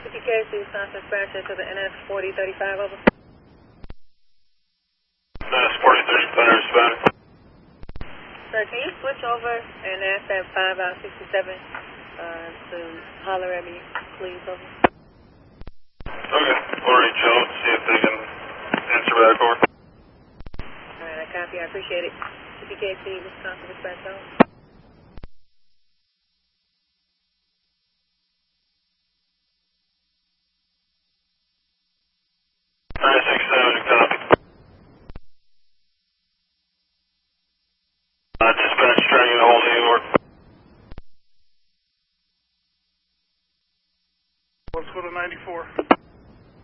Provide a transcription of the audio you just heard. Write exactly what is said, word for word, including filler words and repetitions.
T K C, Wisconsin dispatcher to the N S forty thirty-five, over. N S forty thirty-five, dispatcher. Sir, can you switch over and ask that five out sixty-seven uh, to holler at me, please, over? Okay, we'll reach out, see if they can answer back over. Alright, I copy, I appreciate it. T K C, Wisconsin dispatcher, over. nine six seven, copy. Uh, dispatch trying to get a hold of you, or... Let's go to ninety-four.